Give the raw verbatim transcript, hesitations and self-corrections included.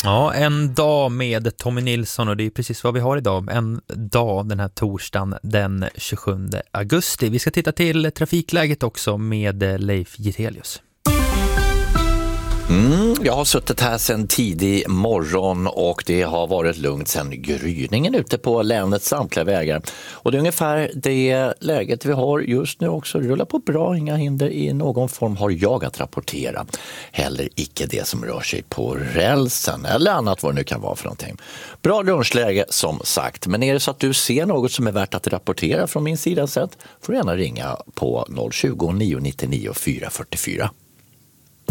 Ja, en dag med Tommy Nilsson, och det är precis vad vi har idag. En dag den här torsdagen den tjugosjunde augusti. Vi ska titta till trafikläget också med Leif Gitelius. Mm, jag har suttit här sedan tidig morgon och det har varit lugnt sedan gryningen ute på länets samtliga vägar. Och det är ungefär det läget vi har just nu också. Det rullar på bra, inga hinder i någon form har jag att rapportera. Heller icke det som rör sig på rälsen eller annat vad det nu kan vara för någonting. Bra lunchläge som sagt, men är det så att du ser något som är värt att rapportera från min sida sett får du gärna ringa på noll tjugo, nio nio nio, fyra fyra fyra.